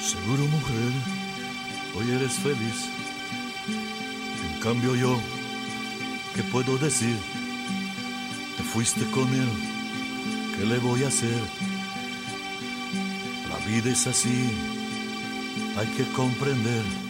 Seguro, mujer, hoy eres feliz. En cambio yo, ¿qué puedo decir? Te fuiste con él, ¿qué le voy a hacer? La vida es así, hay que comprender.